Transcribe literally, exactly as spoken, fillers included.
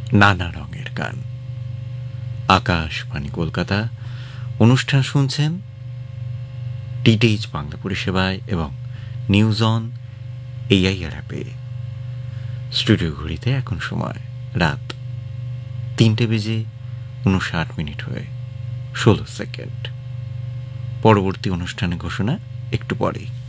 নানা রঙের গান। আকাশবাণী কলকাতা অনুষ্ঠান শুনছেন ডিটিএইচ বাংলা পরিষেবায় এবং নিউজ অন এআইআর অ্যাপে। স্টুডিও ঘড়িতে এখন সময় রাত তিনটে বেজে উনষাট মিনিট হয়ে ষোলো সেকেন্ড। পরবর্তী অনুষ্ঠানের ঘোষণা একটু পরেই।